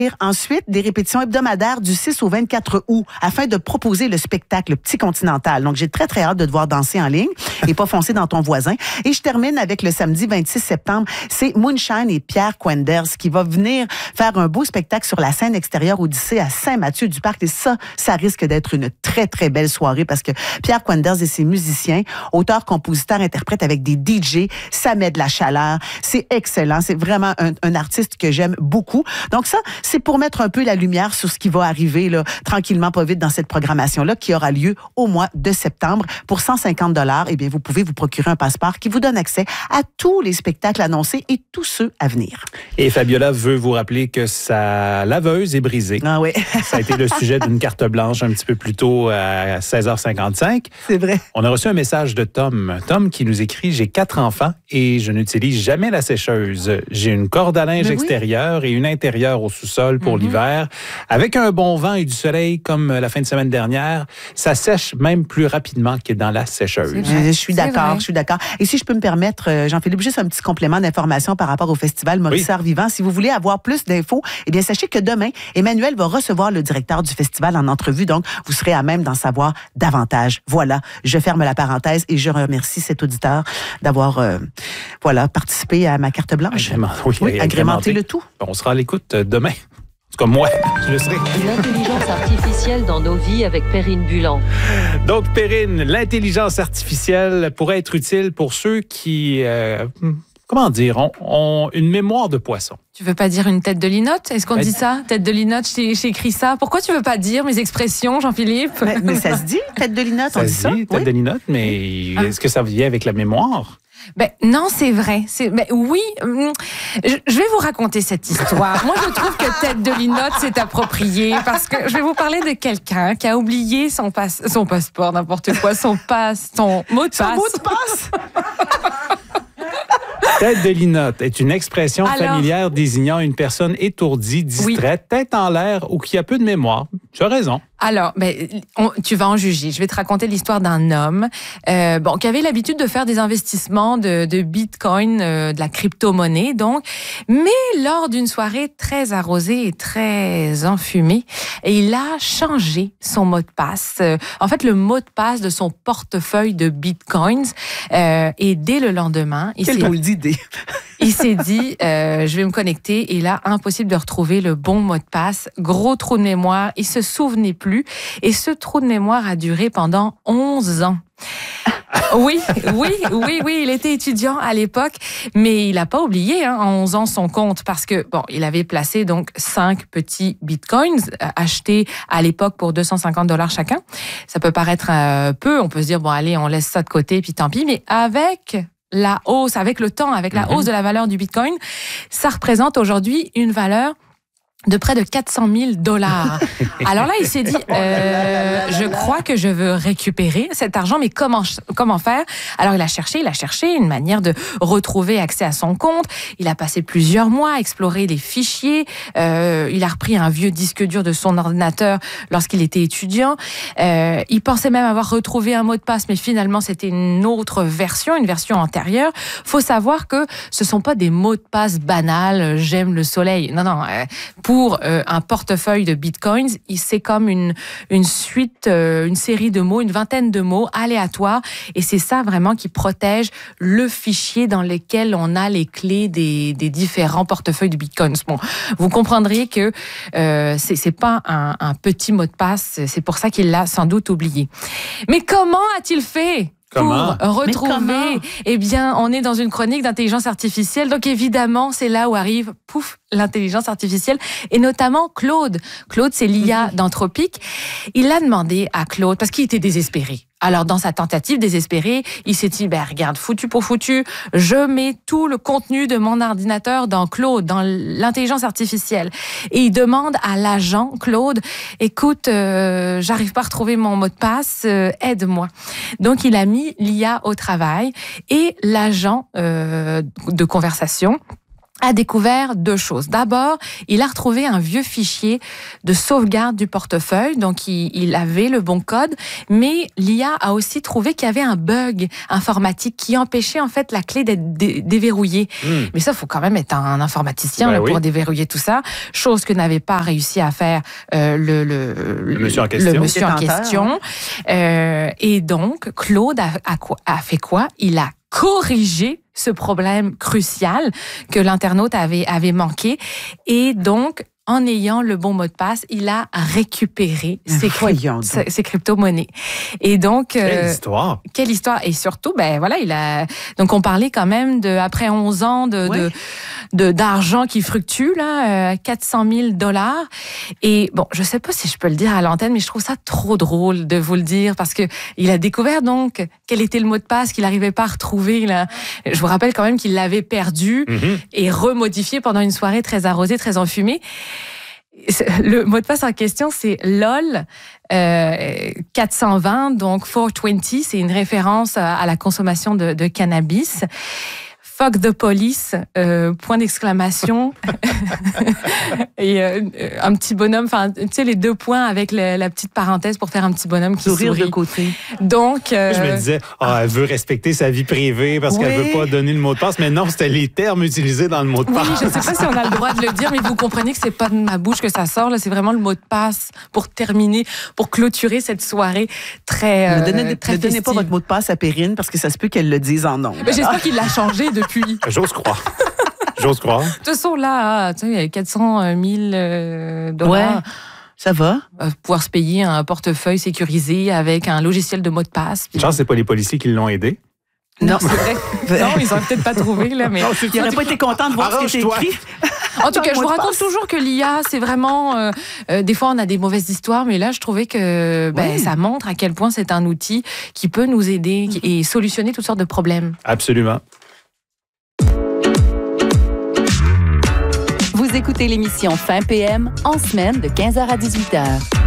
Ensuite, des répétitions hebdomadaires du 6 au 24 août afin de proposer le spectacle Petit Continental. Donc, j'ai très, très hâte de te voir danser en ligne et pas foncer dans ton voisin. Et je termine avec le samedi 26 septembre. C'est Moonshine et Pierre Quenders qui va venir faire un beau spectacle sur la scène extérieure Odyssée à Saint-Mathieu-du-Parc. Et ça risque d'être une très, très belle soirée parce que Pierre Quenders et ses musiciens, auteurs, compositeurs, interprètes avec des DJ, ça met de la chaleur. C'est excellent. C'est vraiment un artiste que j'aime beaucoup. Donc ça, c'est pour mettre un peu la lumière sur ce qui va arriver là, tranquillement, pas vite dans cette programmation-là qui aura lieu au mois de septembre. Pour 150 $, eh bien, vous pouvez vous procurer un passeport qui vous donne accès à tous les spectacles annoncés et tous ceux à venir. Et Fabiola veut vous rappeler que sa laveuse est brisée. Ah oui. Ça a été le sujet d'une carte blanche un petit peu plus tôt à 16h55. C'est vrai. On a reçu un message de Tom. Tom qui nous écrit « J'ai 4 enfants et je n'utilise jamais la sécheuse. J'ai une corde à linge extérieure et une intérieure au sous-sol pour l'hiver. Avec un bon vent et du soleil comme la fin de semaine dernière, ça sèche même plus rapidement que dans la sécheuse. » Je suis d'accord. Et si je peux me permettre, Jean-Philippe, juste un petit complément d'information par rapport au festival Maurice Art Vivant. Si vous voulez avoir plus d'infos, eh bien, sachez que demain, Emmanuel va recevoir le directeur du festival en entrevue. Donc, vous serez à même d'en savoir davantage. Voilà. Je ferme la parenthèse et je remercie cet auditeur d'avoir, participé à ma carte blanche. Agrémenter le tout. On sera à l'écoute demain. En tout cas, moi, je le serai. L'intelligence artificielle dans nos vies avec Perrine Bulan. Donc, Perrine, l'intelligence artificielle pourrait être utile pour ceux qui, ont une mémoire de poisson. Tu veux pas dire une tête de linotte? Est-ce qu'on dit ça? Tête de linotte, j'ai écrit ça. Pourquoi tu veux pas dire mes expressions, Jean-Philippe? Mais ça se dit, tête de linotte, on dit ça? Tête de linotte, mais est-ce que ça vient avec la mémoire? Non, c'est vrai. Oui, je vais vous raconter cette histoire. Moi, je trouve que tête de linotte, c'est approprié parce que je vais vous parler de quelqu'un qui a oublié son passeport, n'importe quoi, son mot de passe. Son mot de passe? Tête de linotte est une expression familière désignant une personne étourdie, distraite, tête en l'air ou qui a peu de mémoire. Tu as raison. Alors, tu vas en juger. Je vais te raconter l'histoire d'un homme qui avait l'habitude de faire des investissements de Bitcoin, de la crypto-monnaie, donc. Mais lors d'une soirée très arrosée et très enfumée, il a changé son mot de passe. En fait, le mot de passe de son portefeuille de Bitcoins. Et dès le lendemain, il s'est dit, je vais me connecter. Et là, impossible de retrouver le bon mot de passe. Gros trou de mémoire. Il se souvenait plus. Et ce trou de mémoire a duré pendant 11 ans. Oui, il était étudiant à l'époque, mais il n'a pas oublié en 11 ans son compte parce que, il avait placé donc 5 petits bitcoins achetés à l'époque pour 250 $ chacun. Ça peut paraître peu, on peut se dire, allez, on laisse ça de côté, puis tant pis, mais avec la hausse, avec le temps, avec la hausse de la valeur du bitcoin, ça représente aujourd'hui une valeur de près de 400 000 $. Alors là, il s'est dit, je crois que je veux récupérer cet argent, mais comment faire? Alors il a cherché une manière de retrouver accès à son compte. Il a passé plusieurs mois à explorer les fichiers. Il a repris un vieux disque dur de son ordinateur lorsqu'il était étudiant. Il pensait même avoir retrouvé un mot de passe, mais finalement c'était une autre version, une version antérieure. Faut savoir que ce sont pas des mots de passe banals. J'aime le soleil. Non. Pour un portefeuille de bitcoins, c'est comme une suite, une série de mots, une vingtaine de mots aléatoires. Et c'est ça vraiment qui protège le fichier dans lequel on a les clés des différents portefeuilles de bitcoins. Bon, vous comprendrez que c'est pas un petit mot de passe. C'est pour ça qu'il l'a sans doute oublié. Mais comment a-t-il fait? Comment? Pour retrouver, eh bien, on est dans une chronique d'intelligence artificielle. Donc, évidemment, c'est là où arrive, l'intelligence artificielle. Et notamment Claude. Claude, c'est l'IA d'Anthropic. Il a demandé à Claude, parce qu'il était désespéré. Alors, dans sa tentative désespérée, il s'est dit, regarde, foutu pour foutu, je mets tout le contenu de mon ordinateur dans Claude, dans l'intelligence artificielle. Et il demande à l'agent, Claude, écoute, j'arrive pas à retrouver mon mot de passe, aide-moi. Donc, il a mis l'IA au travail et l'agent de conversation a découvert 2 choses. D'abord, il a retrouvé un vieux fichier de sauvegarde du portefeuille, donc il avait le bon code, mais l'IA a aussi trouvé qu'il y avait un bug informatique qui empêchait en fait la clé d'être déverrouillée. Mais ça, il faut quand même être un informaticien pour déverrouiller tout ça, chose que n'avait pas réussi à faire le monsieur en question. Et donc, Claude a fait quoi? Il a corrigé ce problème crucial que l'internaute avait manqué. Et donc, en ayant le bon mot de passe, il a récupéré ses crypto-monnaies. Et donc... Quelle histoire! Quelle histoire! Et surtout, donc on parlait quand même après 11 ans d'argent qui fluctue, là, $400 000. Et bon, je sais pas si je peux le dire à l'antenne, mais je trouve ça trop drôle de vous le dire parce que il a découvert donc quel était le mot de passe qu'il n'arrivait pas à retrouver, là. Je vous rappelle quand même qu'il l'avait perdu et remodifié pendant une soirée très arrosée, très enfumée. Le mot de passe en question, c'est LOL 420, donc 420, c'est une référence à la consommation de cannabis. Fuck the police, point d'exclamation. Et un petit bonhomme, enfin, tu sais, les 2 points avec la petite parenthèse pour faire un petit bonhomme qui sourit. de côté. Donc... Je me disais, elle veut respecter sa vie privée parce qu'elle veut pas donner le mot de passe. Mais non, c'était les termes utilisés dans le mot de passe. Oui, je sais pas si on a le droit de le dire, mais vous comprenez que c'est pas de ma bouche que ça sort, là. C'est vraiment le mot de passe pour terminer, pour clôturer cette soirée très Ne donnez pas votre mot de passe à Perrine parce que ça se peut qu'elle le dise en nom. J'espère qu'il l'a changé depuis. J'ose croire. J'ose croire. De toute façon, là, tu sais, 400 000 $. Ouais, ça va. Pouvoir se payer un portefeuille sécurisé avec un logiciel de mot de passe. Genre, c'est pas les policiers qui l'ont aidé? Non, c'est vrai. Non, ils n'ont peut-être pas trouvé, là, mais... Il n'aurait pas été content de voir ce qui était écrit. En tout cas, je vous raconte toujours que l'IA, c'est vraiment... des fois, on a des mauvaises histoires, mais là, je trouvais que ça montre à quel point c'est un outil qui peut nous aider et solutionner toutes sortes de problèmes. Absolument. Vous écoutez l'émission Fin PM en semaine de 15h à 18h.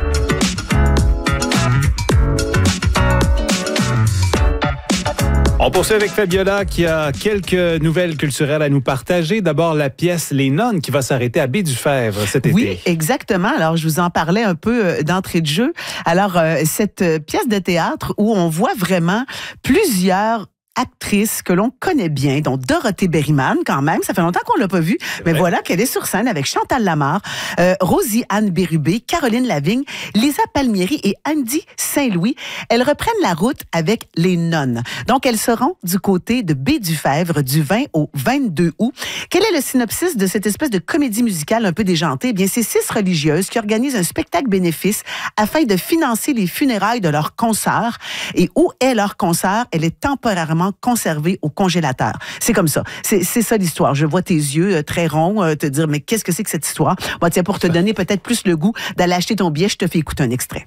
On poursuit avec Fabiola qui a quelques nouvelles culturelles à nous partager. D'abord, la pièce Les Nonnes qui va s'arrêter à Baie-du-Fèvre cet été. Oui, exactement. Alors, je vous en parlais un peu d'entrée de jeu. Alors, cette pièce de théâtre où on voit vraiment plusieurs actrice que l'on connaît bien, dont Dorothée Berryman, quand même. Ça fait longtemps qu'on l'a pas vue, mais voilà qu'elle est sur scène avec Chantal Lamarre, Rosie-Anne Bérubé, Caroline Lavigne, Lisa Palmieri et Andy Saint-Louis. Elles reprennent la route avec les Nonnes. Donc, elles seront du côté de Baie-du-Fèvre du 20 au 22 août. Quel est le synopsis de cette espèce de comédie musicale un peu déjantée? Eh bien, c'est 6 religieuses qui organisent un spectacle bénéfice afin de financer les funérailles de leur consoeur. Et où est leur consoeur? Elle est temporairement conservée au congélateur. C'est comme ça. C'est ça l'histoire. Je vois tes yeux très ronds te dire, mais qu'est-ce que c'est que cette histoire? Bon, tiens, pour te donner peut-être plus le goût d'aller acheter ton billet, je te fais écouter un extrait.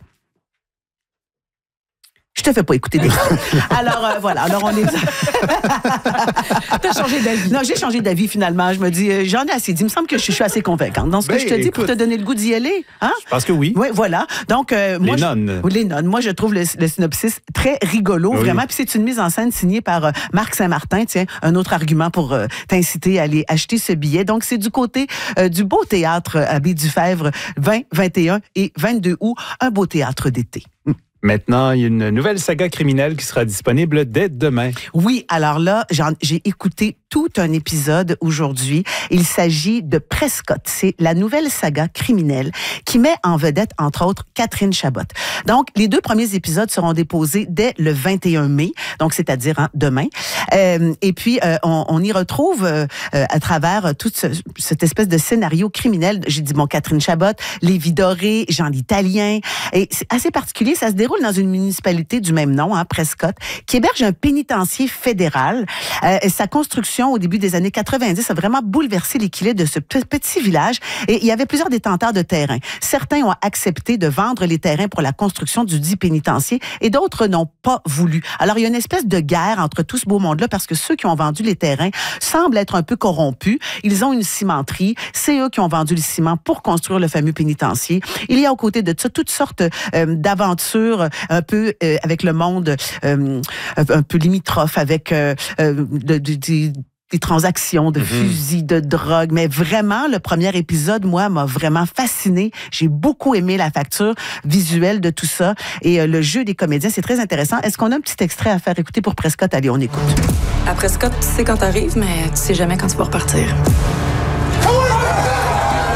Je te fais pas écouter des Alors, voilà. Alors, on est... T'as changé d'avis. Non, j'ai changé d'avis, finalement. Je me dis, j'en ai assez dit. Il me semble que je suis assez convaincante dans ce que je te dis pour te donner le goût d'y aller. Hein? Je pense que oui. Oui, voilà. Donc, moi... Les Nonnes. Les Nonnes. Moi, je trouve le synopsis très rigolo, vraiment. Puis c'est une mise en scène signée par Marc Saint-Martin. Tiens, un autre argument pour t'inciter à aller acheter ce billet. Donc, c'est du côté du Beau Théâtre à Baie-du-Fèvre, 20, 21 et 22 août. Un beau théâtre d'été. Maintenant, il y a une nouvelle saga criminelle qui sera disponible dès demain. Oui, alors là, j'ai écouté tout un épisode aujourd'hui. Il s'agit de Prescott. C'est la nouvelle saga criminelle qui met en vedette, entre autres, Catherine Chabot. Donc, les 2 premiers épisodes seront déposés dès le 21 mai, donc c'est-à-dire demain. Et puis, on y retrouve à travers toute cette espèce de scénario criminel. J'ai dit, bon, Catherine Chabot, Lévi Doré, Jean l'Italien. Et c'est assez particulier. Ça se déroule dans une municipalité du même nom, Prescott, qui héberge un pénitencier fédéral. Sa construction au début des années 90 a vraiment bouleversé l'équilibre de ce petit village et il y avait plusieurs détenteurs de terrain. Certains ont accepté de vendre les terrains pour la construction du dit pénitencier et d'autres n'ont pas voulu. Alors, il y a une espèce de guerre entre tout ce beau monde-là parce que ceux qui ont vendu les terrains semblent être un peu corrompus. Ils ont une cimenterie. C'est eux qui ont vendu le ciment pour construire le fameux pénitencier. Il y a aux côtés de ça toutes sortes d'aventures un peu avec le monde un peu limitrophe avec des transactions de fusils, de drogue. Mais vraiment, le premier épisode, moi, m'a vraiment fasciné. J'ai beaucoup aimé la facture visuelle de tout ça. Et le jeu des comédiens, c'est très intéressant. Est-ce qu'on a un petit extrait à faire écouter pour Prescott? Allez, on écoute. À Prescott, tu sais quand t'arrives, mais tu sais jamais quand tu vas repartir.